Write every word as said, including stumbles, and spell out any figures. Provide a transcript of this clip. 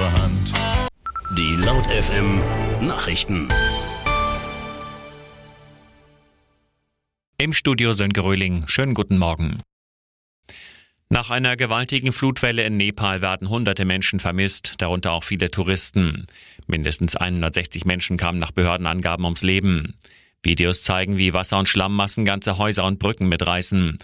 Hand. Die Laut F M Nachrichten. Im Studio Sönke Röhling. Schönen guten Morgen. Nach einer gewaltigen Flutwelle in Nepal werden hunderte Menschen vermisst, darunter auch viele Touristen. Mindestens hundertsechzig Menschen kamen nach Behördenangaben ums Leben. Videos zeigen, wie Wasser- und Schlammmassen ganze Häuser und Brücken mitreißen.